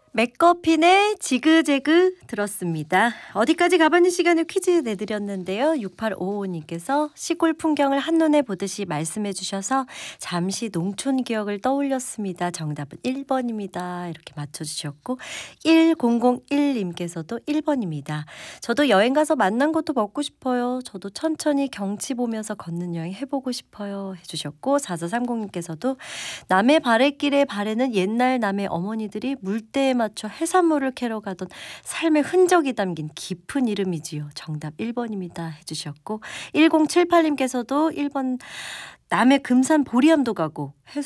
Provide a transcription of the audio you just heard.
맥거핀의 지그재그 들었습니다. 어디까지 가봤는 시간을 퀴즈 내드렸는데요. 6855님께서 시골 풍경을 한눈에 보듯이 말씀해 주셔서 잠시 농촌 기억을 떠올렸습니다. 정답은 1번입니다. 이렇게 맞춰주셨고 1001님께서도 1번입니다. 저도 여행 가서 만난 것도 먹고 싶어요. 저도 천천히 경치 보면서 걷는 여행 해보고 싶어요. 해주셨고 4430님께서도 남의 바랫길에 바래는 옛날 남의 어머니들이 물때에 맞춰 해산물을 캐러 가던 삶의 흔적이 담긴 깊은 이름이지요. 정답 1번입니다. 해주셨고 1078님께서도 1번 남해 금산 보리암도 가고